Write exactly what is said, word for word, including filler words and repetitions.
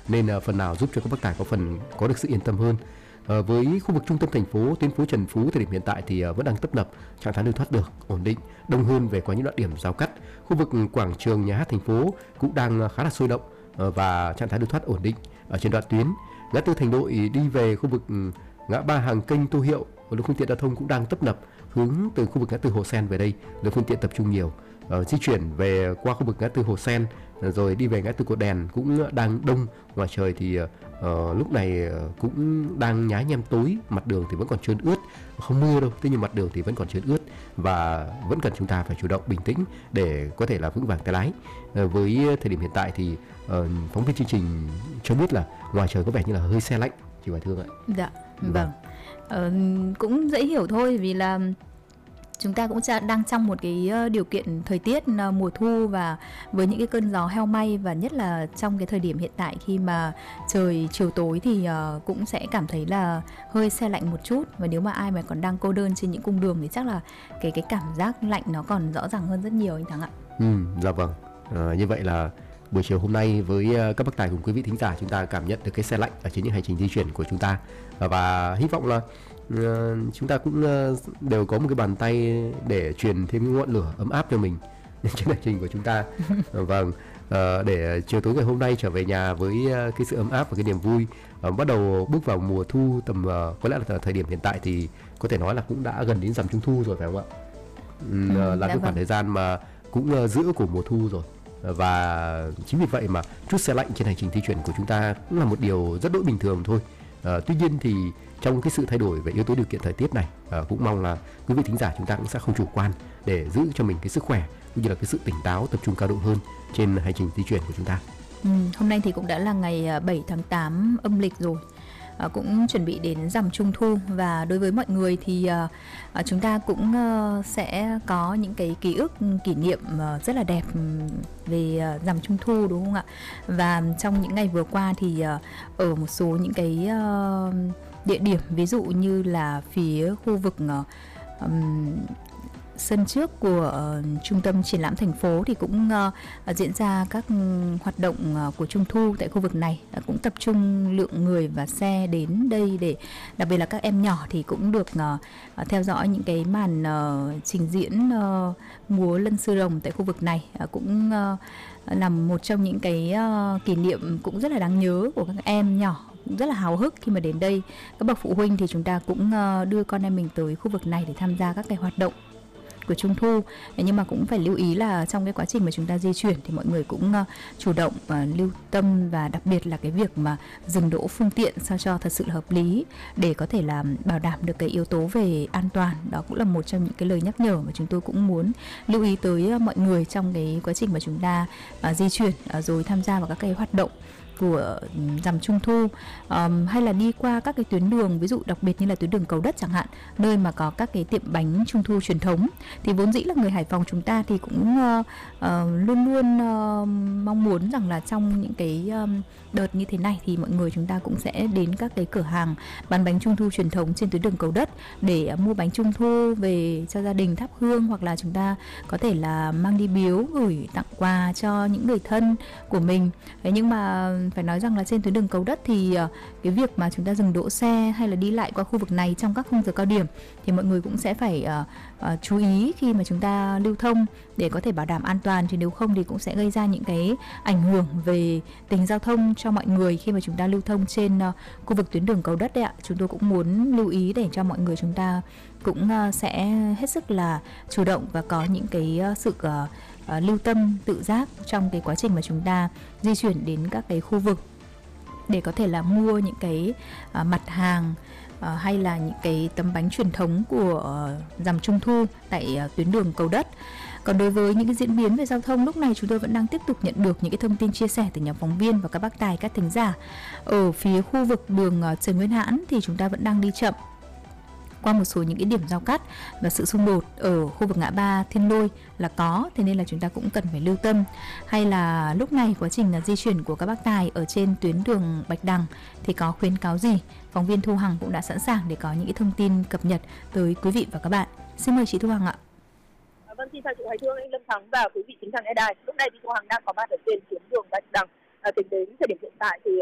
nên uh, phần nào giúp cho các bác tài có phần có được sự yên tâm hơn. Uh, với khu vực trung tâm thành phố, tuyến phố Trần Phú thời điểm hiện tại thì uh, vẫn đang tấp nập, trạng thái lưu thoát được ổn định, đông hơn về có những đoạn điểm giao cắt. Khu vực quảng trường Nhà hát thành phố cũng đang uh, khá là sôi động uh, và trạng thái lưu thoát ổn định ở trên đoạn tuyến. Ngã tư Thành Đội đi về khu vực um, ngã ba Hàng Kênh, Tô Hiệu, lượng phương tiện giao thông cũng đang tấp nập hướng từ khu vực ngã tư Hồ Sen về đây, lượng phương tiện tập trung nhiều. Uh, di chuyển về qua khu vực ngã tư Hồ Sen rồi đi về ngã tư Cột Đèn cũng đang đông. Ngoài trời thì uh, lúc này uh, cũng đang nhá nhem tối, mặt đường thì vẫn còn trơn ướt, không mưa đâu, thế nhưng mặt đường thì vẫn còn trơn ướt và vẫn cần chúng ta phải chủ động bình tĩnh để có thể là vững vàng tay lái. Uh, với thời điểm hiện tại thì uh, phóng viên chương trình cho biết là ngoài trời có vẻ như là hơi se lạnh, chị Hoài Thương ạ. Dạ, vâng. Ờ, cũng dễ hiểu thôi, vì là chúng ta cũng đang trong một cái điều kiện thời tiết mùa thu và với những cái cơn gió heo may, và nhất là trong cái thời điểm hiện tại khi mà trời chiều tối thì cũng sẽ cảm thấy là hơi se lạnh một chút. Và nếu mà ai mà còn đang cô đơn trên những cung đường thì chắc là cái cái cảm giác lạnh nó còn rõ ràng hơn rất nhiều anh Thắng ạ. Ừ, dạ vâng. À, như vậy là buổi chiều hôm nay với các bác tài cùng quý vị thính giả, chúng ta cảm nhận được cái se lạnh ở trên những hành trình di chuyển của chúng ta, và hy vọng là uh, chúng ta cũng uh, đều có một cái bàn tay để truyền thêm cái ngọn lửa ấm áp cho mình trên hành trình của chúng ta. Vâng, uh, để chiều tối ngày hôm nay trở về nhà với uh, cái sự ấm áp và cái niềm vui, uh, bắt đầu bước vào mùa thu tầm uh, có lẽ là thời điểm hiện tại thì có thể nói là cũng đã gần đến rằm Trung thu rồi phải không ạ? Um, ừ, là cái khoảng vâng. thời gian mà cũng uh, giữa của mùa thu rồi. Và chính vì vậy mà chút se lạnh trên hành trình di chuyển của chúng ta cũng là một điều rất đỗi bình thường thôi. À, tuy nhiên thì trong cái sự thay đổi về yếu tố điều kiện thời tiết này, à, cũng mong là quý vị thính giả chúng ta cũng sẽ không chủ quan để giữ cho mình cái sức khỏe cũng như là cái sự tỉnh táo, tập trung cao độ hơn trên hành trình di chuyển của chúng ta. Ừ, hôm nay thì cũng đã là ngày bảy tháng tám âm lịch rồi. À, cũng chuẩn bị đến rằm Trung thu, và đối với mọi người thì à, chúng ta cũng à, sẽ có những cái ký ức kỷ niệm à, rất là đẹp về à, rằm Trung thu, đúng không ạ? Và trong những ngày vừa qua thì à, ở một số những cái à, địa điểm, ví dụ như là phía khu vực à, um, sân trước của uh, trung tâm triển lãm thành phố thì cũng uh, diễn ra các hoạt động uh, của Trung thu tại khu vực này, uh, cũng tập trung lượng người và xe đến đây, để đặc biệt là các em nhỏ thì cũng được uh, uh, theo dõi những cái màn uh, trình diễn uh, múa lân sư rồng tại khu vực này, uh, cũng uh, là một trong những cái uh, kỷ niệm cũng rất là đáng nhớ của các em nhỏ, cũng rất là háo hức khi mà đến đây. Các bậc phụ huynh thì chúng ta cũng uh, đưa con em mình tới khu vực này để tham gia các cái hoạt động của Trung thu. Nhưng mà cũng phải lưu ý là trong cái quá trình mà chúng ta di chuyển thì mọi người cũng uh, chủ động uh, lưu tâm, và đặc biệt là cái việc mà dừng đỗ phương tiện sao cho thật sự là hợp lý để có thể là bảo đảm được cái yếu tố về an toàn. Đó cũng là một trong những cái lời nhắc nhở mà chúng tôi cũng muốn lưu ý tới uh, mọi người trong cái quá trình mà chúng ta uh, di chuyển uh, rồi tham gia vào các cái hoạt động của rằm Trung thu, um, hay là đi qua các cái tuyến đường, ví dụ đặc biệt như là tuyến đường Cầu Đất chẳng hạn, nơi mà có các cái tiệm bánh Trung thu truyền thống. Thì vốn dĩ là người Hải Phòng chúng ta thì cũng uh, uh, luôn luôn uh, mong muốn rằng là trong những cái um, đợt như thế này thì mọi người chúng ta cũng sẽ đến các cái cửa hàng bán bánh Trung thu truyền thống trên tuyến đường Cầu Đất để uh, mua bánh Trung thu về cho gia đình thắp hương, hoặc là chúng ta có thể là mang đi biếu, gửi tặng quà cho những người thân của mình. Thế nhưng mà phải nói rằng là trên tuyến đường Cầu Đất thì uh, cái việc mà chúng ta dừng đỗ xe hay là đi lại qua khu vực này trong các khung giờ cao điểm thì mọi người cũng sẽ phải uh, uh, chú ý khi mà chúng ta lưu thông để có thể bảo đảm an toàn, chứ nếu không thì cũng sẽ gây ra những cái ảnh hưởng về tình hình giao thông cho mọi người khi mà chúng ta lưu thông trên uh, khu vực tuyến đường Cầu Đất đấy ạ. Chúng tôi cũng muốn lưu ý để cho mọi người chúng ta cũng uh, sẽ hết sức là chủ động và có những cái uh, sự uh, Uh, lưu tâm tự giác trong cái quá trình mà chúng ta di chuyển đến các cái khu vực để có thể là mua những cái uh, mặt hàng uh, hay là những cái tấm bánh truyền thống của uh, rằm Trung thu tại uh, tuyến đường Cầu Đất. Còn đối với những cái diễn biến về giao thông lúc này, chúng tôi vẫn đang tiếp tục nhận được những cái thông tin chia sẻ từ nhóm phóng viên và các bác tài, các thính giả. Ở phía khu vực đường uh, Trần Nguyên Hãn thì chúng ta vẫn đang đi chậm qua một số những cái điểm giao cắt, và sự xung đột ở khu vực ngã ba Thiên Lôi là có, thế nên là chúng ta cũng cần phải lưu tâm. Hay là lúc này quá trình di chuyển của các bác tài ở trên tuyến đường Bạch Đằng thì có khuyến cáo gì? Phóng viên Thu Hằng cũng đã sẵn sàng để có những cái thông tin cập nhật tới quý vị và các bạn. Xin mời chị Thu Hằng ạ. Vâng, xin chào chị Hoài Thương, anh Lâm Thắng và quý vị thính giả nghe đài. Lúc này thì Thu Hằng đang có mặt ở trên tuyến đường Bạch Đằng. À, tính đến thời điểm hiện tại thì